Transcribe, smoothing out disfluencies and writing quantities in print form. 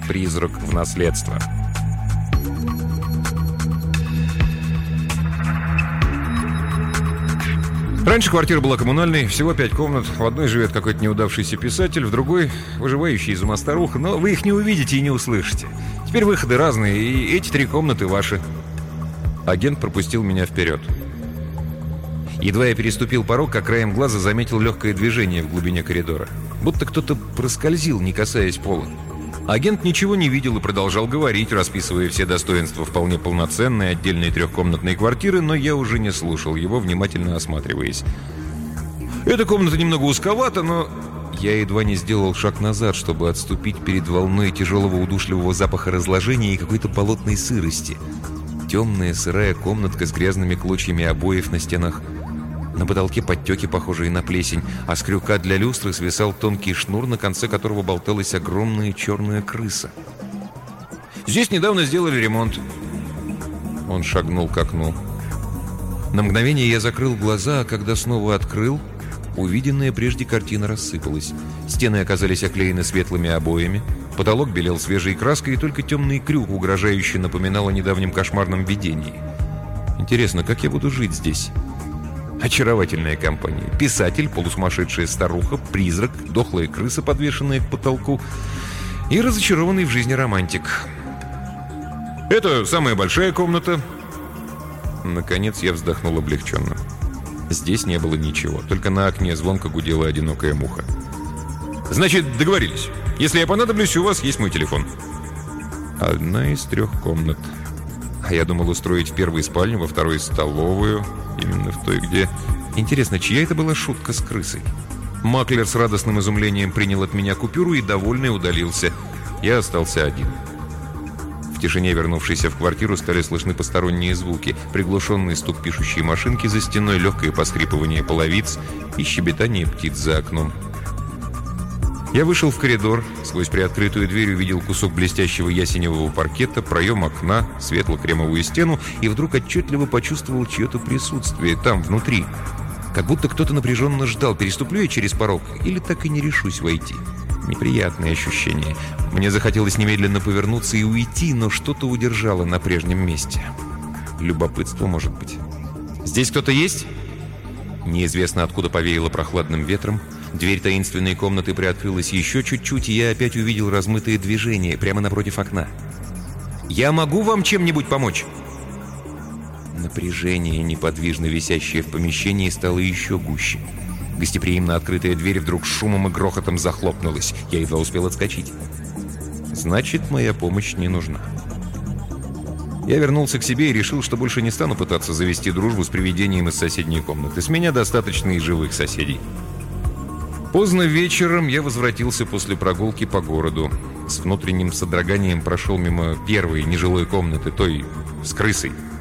призрак в наследство. Раньше квартира была коммунальной, всего 5 комнат. В одной живет какой-то неудавшийся писатель, в другой – выживающий из ума старуха, но вы их не увидите и не услышите. Теперь выходы разные, и эти 3 комнаты ваши. Агент пропустил меня вперед. Едва я переступил порог, как краем глаза заметил легкое движение в глубине коридора. Будто кто-то проскользил, не касаясь пола. Агент ничего не видел и продолжал говорить, расписывая все достоинства вполне полноценной отдельной 3-комнатной квартиры, но я уже не слушал его, внимательно осматриваясь. Эта комната немного узковата, но... Я едва не сделал шаг назад, чтобы отступить перед волной тяжелого удушливого запаха разложения и какой-то болотной сырости. Темная сырая комнатка с грязными клочьями обоев на стенах. На потолке подтеки, похожие на плесень, а с крюка для люстры свисал тонкий шнур, на конце которого болталась огромная черная крыса. «Здесь недавно сделали ремонт». Он шагнул к окну. На мгновение я закрыл глаза, а когда снова открыл, увиденная прежде картина рассыпалась. Стены оказались оклеены светлыми обоями, потолок белел свежей краской, и только темный крюк угрожающе напоминал о недавнем кошмарном видении. Интересно, как я буду жить здесь? Очаровательная компания. Писатель, полусумасшедшая старуха, призрак, дохлая крыса, подвешенная к потолку, и разочарованный в жизни романтик. «Это самая большая комната». Наконец я вздохнул облегченно. Здесь не было ничего, только на окне звонко гудела одинокая муха. «Значит, договорились. Если я понадоблюсь, у вас есть мой телефон». Одна из 3 комнат. А я думал устроить в первой спальню, во второй столовую. Именно в той, где... Интересно, чья это была шутка с крысой? Маклер с радостным изумлением принял от меня купюру и, довольный, удалился. Я остался один. В тишине, вернувшейся в квартиру, стали слышны посторонние звуки. Приглушенный стук пишущей машинки за стеной, легкое поскрипывание половиц и щебетание птиц за окном. Я вышел в коридор, сквозь приоткрытую дверь увидел кусок блестящего ясеневого паркета, проем окна, светло-кремовую стену и вдруг отчетливо почувствовал чье-то присутствие там, внутри. Как будто кто-то напряженно ждал, переступлю я через порог или так и не решусь войти. Неприятное ощущение. Мне захотелось немедленно повернуться и уйти, но что-то удержало на прежнем месте. Любопытство, может быть. «Здесь кто-то есть?» Неизвестно, откуда повеяло прохладным ветром. Дверь таинственной комнаты приоткрылась еще чуть-чуть, и я опять увидел размытые движения прямо напротив окна. «Я могу вам чем-нибудь помочь?» Напряжение, неподвижно висящее в помещении, стало еще гуще. Гостеприимно открытая дверь вдруг шумом и грохотом захлопнулась. Я едва успел отскочить. Значит, моя помощь не нужна. Я вернулся к себе и решил, что больше не стану пытаться завести дружбу с привидением из соседней комнаты. С меня достаточно и живых соседей. Поздно вечером я возвратился после прогулки по городу. С внутренним содроганием прошел мимо первой нежилой комнаты, той с крысой.